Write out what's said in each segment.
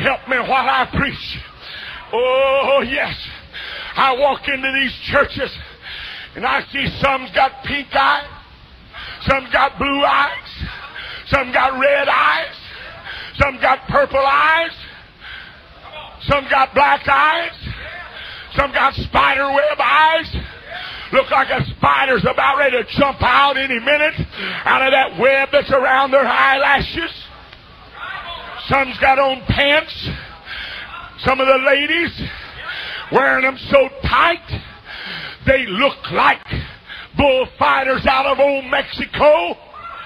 help me while I preach. Oh, yes. I walk into these churches and I see some's got pink eyes, some got blue eyes, some got red eyes, some got purple eyes, some got black eyes, some got spider web eyes. Look like a spider's about ready to jump out any minute out of that web that's around their eyelashes. Some's got on pants. Some of the ladies wearing them so tight they look like bullfighters out of old Mexico.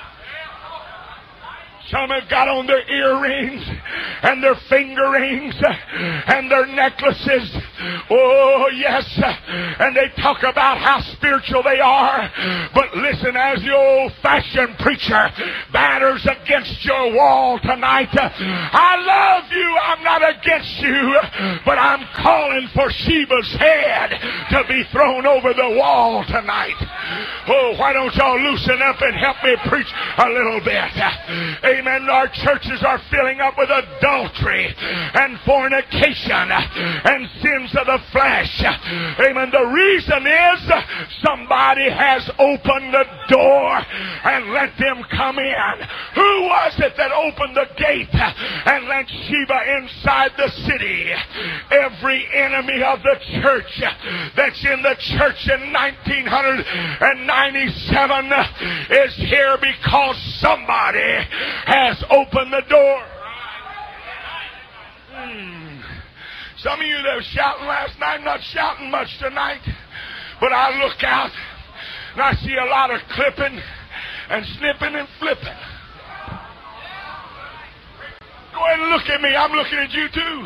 Some have got on their earrings and their finger rings and their necklaces. Oh, yes. And they talk about how spiritual they are. But listen, as the old-fashioned preacher batters against your wall tonight, I love you. I'm not against you. But I'm calling for Sheba's head to be thrown over the wall tonight. Oh, why don't y'all loosen up and help me preach a little bit? Amen. Our churches are filling up with adultery and fornication and sins of the flesh. Amen. The reason is somebody has opened the door and let them come in. Who was it that opened the gate and let Sheba inside the city? Every enemy of the church that's in the church in 1997 is here because somebody has opened the door. Some of you that were shouting last night, not shouting much tonight, but I look out and I see a lot of clipping and snipping and flipping. Go ahead and look at me. I'm looking at you too.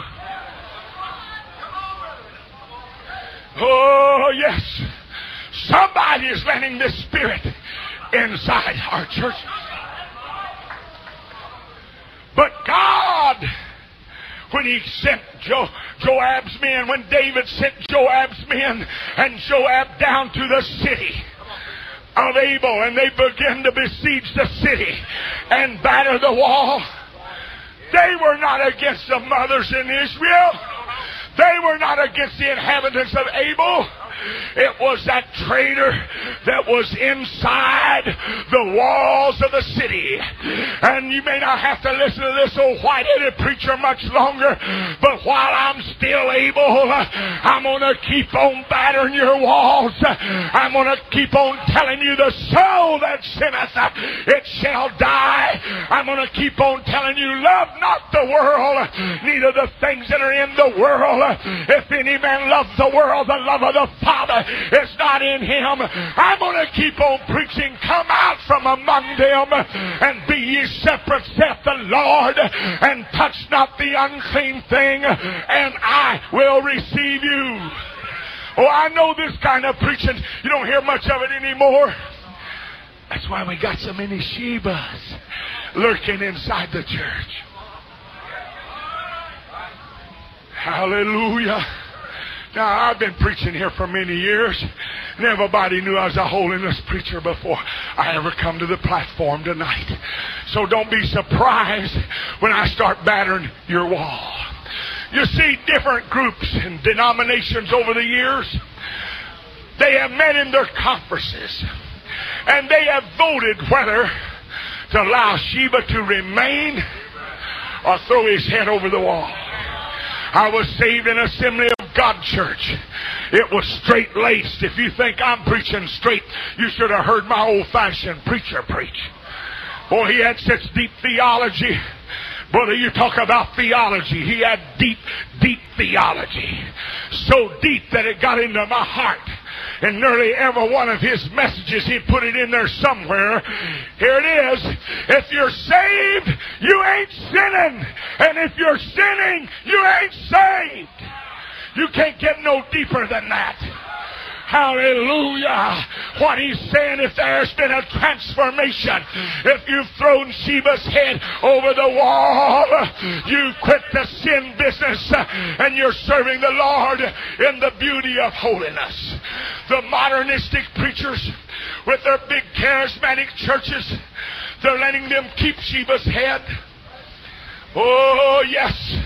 Oh, yes. Somebody is letting this spirit inside our churches. But God, when He sent Joab's men, when David sent Joab's men and Joab down to the city of Abel, and they began to besiege the city and batter the wall, they were not against the mothers in Israel. They were not against the inhabitants of Abel. It was that traitor that was inside the walls of the city. And you may not have to listen to this old white-headed preacher much longer, but while I'm still able, I'm going to keep on battering your walls. I'm going to keep on telling you the soul that sinneth, it shall die. I'm going to keep on telling you, love not the world, neither the things that are in the world. If any man loves the world, the love of the Father is not in him. I'm going to keep on preaching. Come out from among them and be ye separate, saith the Lord, and touch not the unclean thing, and I will receive you. Oh, I know this kind of preaching. You don't hear much of it anymore. That's why we got so many Shebas lurking inside the church. Hallelujah. Now, I've been preaching here for many years, and everybody knew I was a holiness preacher before I ever come to the platform tonight. So don't be surprised when I start battering your wall. You see, different groups and denominations over the years, they have met in their conferences, and they have voted whether to allow Sheba to remain or throw his head over the wall. I was saved in Assembly of God Church. It was straight-laced. If you think I'm preaching straight, you should have heard my old-fashioned preacher preach. Boy, he had such deep theology. Brother, you talk about theology. He had deep, deep theology. So deep that it got into my heart. And nearly every one of his messages, he put it in there somewhere. Here it is. If you're saved, you ain't sinning. And if you're sinning, you ain't saved. You can't get no deeper than that. Hallelujah. What he's saying, if there's been a transformation, if you've thrown Sheba's head over the wall, you quit the sin business and you're serving the Lord in the beauty of holiness. The modernistic preachers with their big charismatic churches, they're letting them keep Sheba's head. Oh, yes.